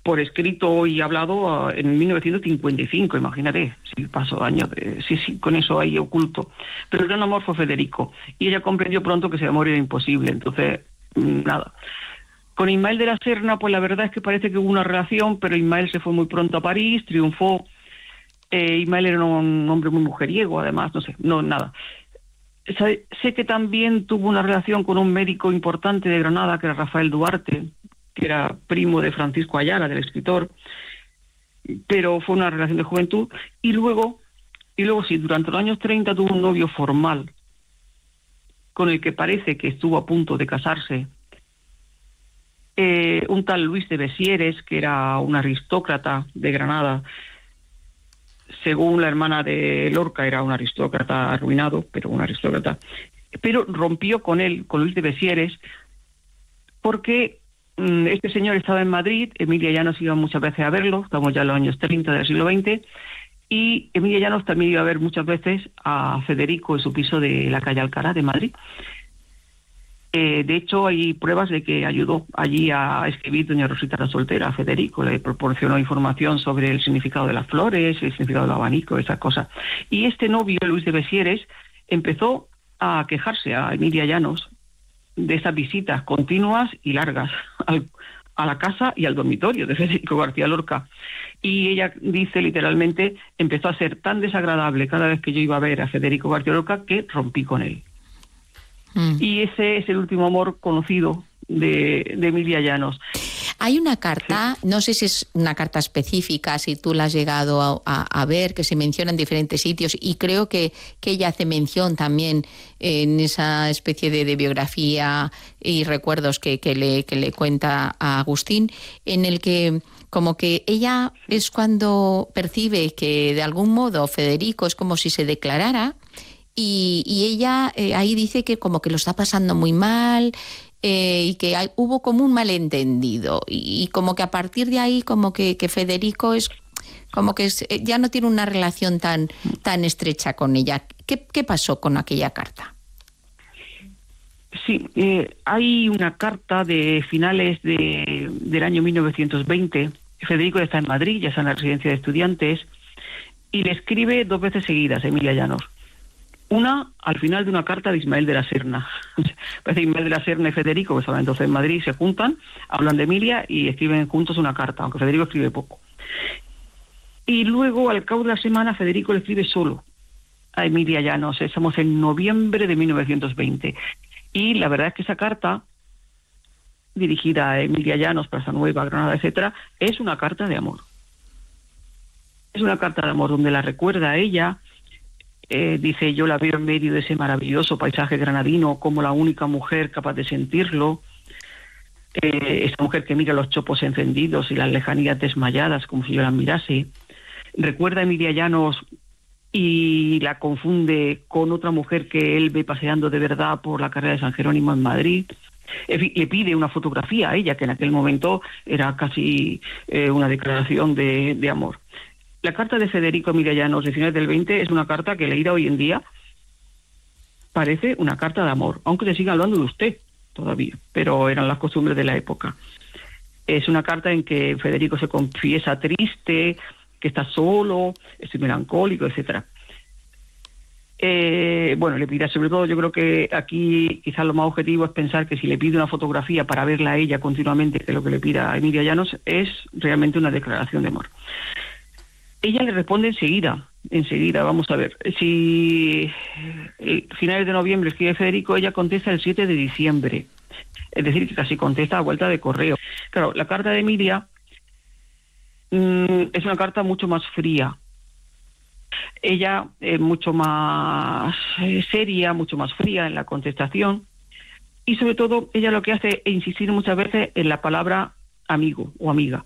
por escrito y hablado en 1955, imagínate, si pasó años, sí, con eso ahí oculto. Pero el gran amor fue Federico, y ella comprendió pronto que ese amor era imposible, entonces, nada. Con Ismael de la Serna, pues la verdad es que parece que hubo una relación, pero Ismael se fue muy pronto a París, triunfó. Ismael era un hombre muy mujeriego, además, no sé, no, nada. Sé que también tuvo una relación con un médico importante de Granada, que era Rafael Duarte, que era primo de Francisco Ayala, del escritor, pero fue una relación de juventud. Y luego sí, durante los años 30 tuvo un novio formal, con el que parece que estuvo a punto de casarse, un tal Luis de Besieres, que era un aristócrata de Granada. Según la hermana de Lorca, era un aristócrata arruinado, pero un aristócrata. Pero rompió con él, con Luis de Besieres, porque este señor estaba en Madrid, Emilia Llanos iba muchas veces a verlo, estamos ya en los años 30 del siglo XX, y Emilia Llanos también iba a ver muchas veces a Federico en su piso de la calle Alcalá de Madrid. De hecho, hay pruebas de que ayudó allí a escribir doña Rosita la Soltera a Federico, le proporcionó información sobre el significado de las flores, el significado del abanico, esas cosas. Y este novio, Luis de Besieres, empezó a quejarse a Emilia Llanos de esas visitas continuas y largas a la casa y al dormitorio de Federico García Lorca. Y ella dice literalmente, empezó a ser tan desagradable cada vez que yo iba a ver a Federico García Lorca que rompí con él. Y ese es el último amor conocido de Emilia Llanos. Hay una carta, sí. No sé si es una carta específica, si tú la has llegado a ver, que se menciona en diferentes sitios, y creo que ella hace mención también en esa especie de biografía y recuerdos que le cuenta a Agustín, en el que como que ella es cuando percibe que de algún modo Federico es como si se declarara. Y ella ahí dice que como que lo está pasando muy mal y que hubo como un malentendido y como que a partir de ahí como que Federico es como que ya no tiene una relación tan estrecha con ella. ¿Qué pasó con aquella carta? Sí, hay una carta de finales del año 1920. Federico ya está en Madrid, ya está en la residencia de estudiantes, y le escribe 2 veces seguidas a Emilia Llanos. Una, al final de una carta de Ismael de la Serna. Parece que Ismael de la Serna y Federico, que estaban entonces en Madrid, se juntan, hablan de Emilia y escriben juntos una carta, aunque Federico escribe poco. Y luego, al cabo de la semana, Federico le escribe solo a Emilia Llanos. Estamos en noviembre de 1920. Y la verdad es que esa carta, dirigida a Emilia Llanos, Plaza Nueva, Granada, etcétera, es una carta de amor. Es una carta de amor donde la recuerda a ella. Dice, yo la veo en medio de ese maravilloso paisaje granadino como la única mujer capaz de sentirlo. Esa mujer que mira los chopos encendidos y las lejanías desmayadas como si yo las mirase. Recuerda a Emilia Llanos y la confunde con otra mujer que él ve paseando de verdad por la carrera de San Jerónimo en Madrid. En fin, le pide una fotografía a ella, que en aquel momento era casi una declaración de amor. La carta de Federico Emilia Llanos de finales del 20 es una carta que leída hoy en día parece una carta de amor, aunque se siga hablando de usted todavía, pero eran las costumbres de la época. Es una carta en que Federico se confiesa triste, que está solo, estoy melancólico, etcétera. Bueno, le pide sobre todo, yo creo que aquí quizás lo más objetivo es pensar que si le pide una fotografía para verla a ella continuamente, que es lo que le pida a Emilia Llanos, es realmente una declaración de amor. Ella le responde enseguida, vamos a ver. Si finales de noviembre escribe Federico, ella contesta el 7 de diciembre. Es decir, que casi contesta a vuelta de correo. Claro, la carta de Emilia es una carta mucho más fría. Ella es mucho más seria, mucho más fría en la contestación. Y sobre todo, ella lo que hace es insistir muchas veces en la palabra amigo o amiga.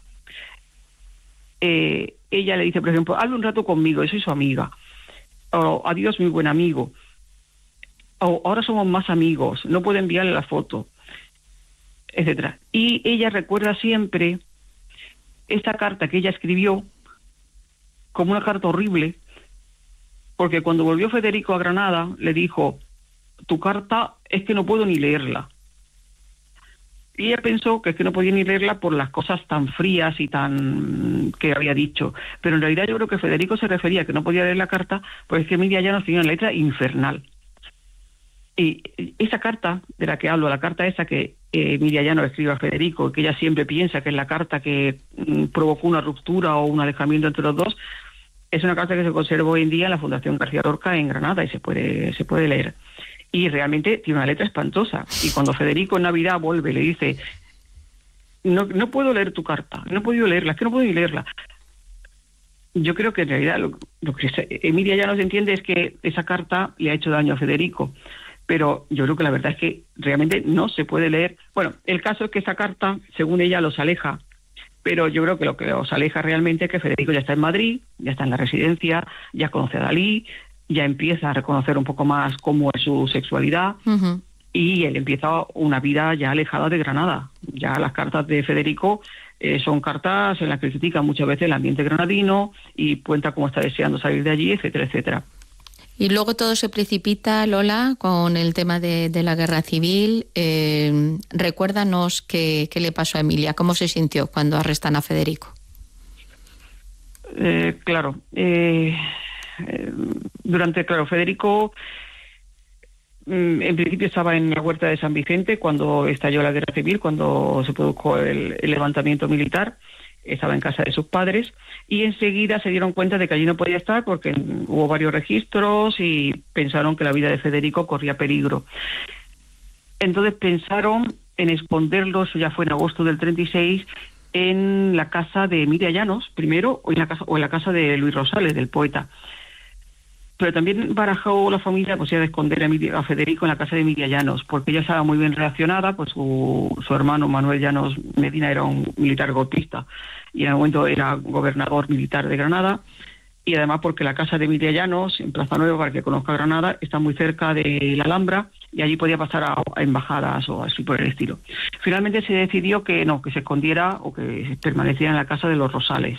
Ella le dice, por ejemplo, hable un rato conmigo, yo soy su amiga. O adiós, mi buen amigo. O ahora somos más amigos, no puedo enviarle la foto, etcétera. Y ella recuerda siempre esta carta que ella escribió como una carta horrible, porque cuando volvió Federico a Granada le dijo, tu carta es que no puedo ni leerla. Y ella pensó que es que no podía ni leerla por las cosas tan frías y tan que había dicho. Pero en realidad yo creo que Federico se refería a que no podía leer la carta, porque es que Emilia Llanos tenía una letra infernal. Y esa carta de la que hablo, la carta esa que Emilia Llanos escribe a Federico, que ella siempre piensa que es la carta que provocó una ruptura o un alejamiento entre los dos, es una carta que se conserva hoy en día en la Fundación García Lorca en Granada y se puede leer. Y realmente tiene una letra espantosa. Y cuando Federico en Navidad vuelve y le dice, no puedo leer tu carta, no he podido leerla, es que no puedo ni leerla. Yo creo que en realidad lo que Emilia Llanos entiende es que esa carta le ha hecho daño a Federico. Pero yo creo que la verdad es que realmente no se puede leer. Bueno, el caso es que esa carta, según ella, los aleja. Pero yo creo que lo que los aleja realmente es que Federico ya está en Madrid, ya está en la residencia, ya conoce a Dalí, ya empieza a reconocer un poco más cómo es su sexualidad, y él empieza una vida ya alejada de Granada. Ya las cartas de Federico son cartas en las que critica muchas veces el ambiente granadino y cuenta cómo está deseando salir de allí, etcétera, etcétera. Y luego todo se precipita, Lola, con el tema de la guerra civil. Recuérdanos qué le pasó a Emilia, cómo se sintió cuando arrestan a Federico. Claro. Federico en principio estaba en la huerta de San Vicente cuando estalló la guerra civil, cuando se produjo el levantamiento militar. Estaba en casa de sus padres y enseguida se dieron cuenta de que allí no podía estar porque hubo varios registros y pensaron que la vida de Federico corría peligro. Entonces pensaron en esconderlo, eso ya fue en agosto del 36, en la casa de Emilia Llanos, primero, o en la casa de Luis Rosales, del poeta. Pero también barajó la familia pues, de esconder a Federico en la casa de Emilia Llanos, porque ella estaba muy bien relacionada, pues su hermano Manuel Llanos Medina era un militar golpista y en el momento era gobernador militar de Granada, y además porque la casa de Emilia Llanos, en Plaza Nueva, para que conozca Granada, está muy cerca de la Alhambra y allí podía pasar a embajadas o así por el estilo. Finalmente se decidió que no, que se escondiera o que permaneciera en la casa de los Rosales.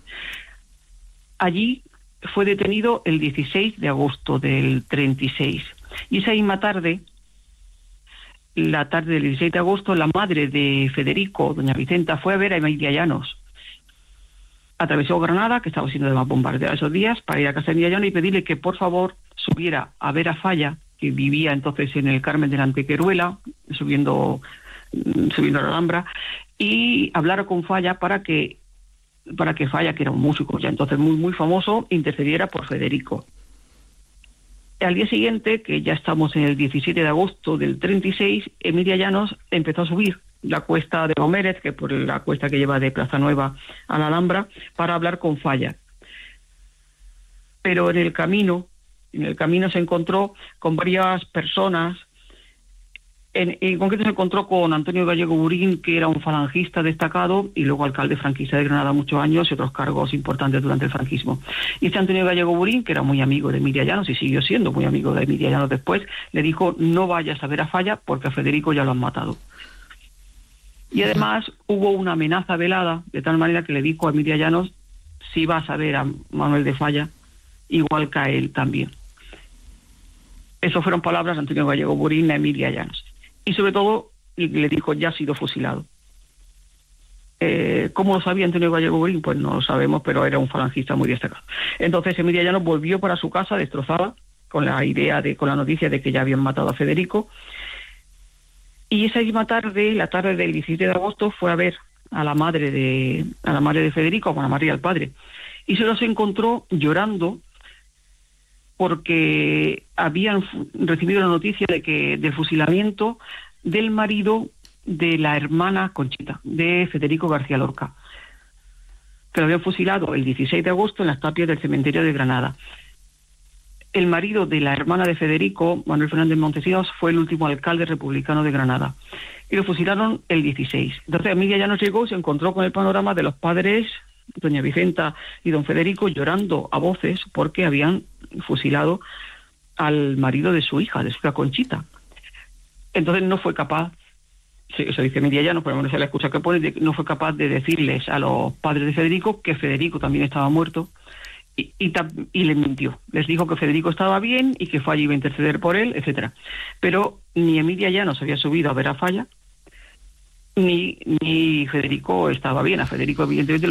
Allí fue detenido el 16 de agosto del 36. Y esa misma tarde, la tarde del 16 de agosto, la madre de Federico, doña Vicenta, fue a ver a Emilia Llanos. Atravesó Granada, que estaba siendo además bombardeada esos días, para ir a casa de Emilia Llanos y pedirle que por favor subiera a ver a Falla, que vivía entonces en el Carmen de la Antequeruela, subiendo a la Alhambra, y hablar con Falla para que Falla, que era un músico ya entonces muy, muy famoso, intercediera por Federico. Al día siguiente, que ya estamos en el 17 de agosto del 36, Emilia Llanos empezó a subir la cuesta de Gómez, que por la cuesta que lleva de Plaza Nueva a la Alhambra, para hablar con Falla. Pero en el camino se encontró con varias personas. En concreto se encontró con Antonio Gallego Burín, que era un falangista destacado y luego alcalde franquista de Granada muchos años y otros cargos importantes durante el franquismo. Y este Antonio Gallego Burín, que era muy amigo de Emilia Llanos y siguió siendo muy amigo de Emilia Llanos después, le dijo: no vayas a ver a Falla porque a Federico ya lo han matado. Y además hubo una amenaza velada, de tal manera que le dijo a Emilia Llanos: si vas a ver a Manuel de Falla, igual que a él también. Esas fueron palabras de Antonio Gallego Burín a Emilia Llanos. Y sobre todo le dijo: ya ha sido fusilado. ¿Cómo lo sabía Antonio Gallego Burín? Pues no lo sabemos, pero era un falangista muy destacado. Entonces Emilia Llanos volvió para su casa destrozada, con la noticia de que ya habían matado a Federico. Y esa misma tarde, la tarde del 17 de agosto, fue a ver a la madre de Federico, a la madre y al padre. Y se los encontró llorando porque habían recibido la noticia del fusilamiento del marido de la hermana Conchita, de Federico García Lorca, que lo habían fusilado el 16 de agosto en las tapias del cementerio de Granada. El marido de la hermana de Federico, Manuel Fernández Montesinos, fue el último alcalde republicano de Granada. Y lo fusilaron el 16. Entonces Emilia Llanos llegó y se encontró con el panorama de los padres, doña Vicenta y don Federico, llorando a voces porque habían fusilado al marido de su hija Conchita. Entonces no fue capaz, eso dice Emilia Llanos, por lo menos se la escucha que pone, no fue capaz de decirles a los padres de Federico que Federico también estaba muerto y les mintió. Les dijo que Federico estaba bien y que Falla iba a interceder por él, etcétera. Pero ni Emilia Llanos había subido a ver a Falla, ni Federico estaba bien. A Federico, evidentemente,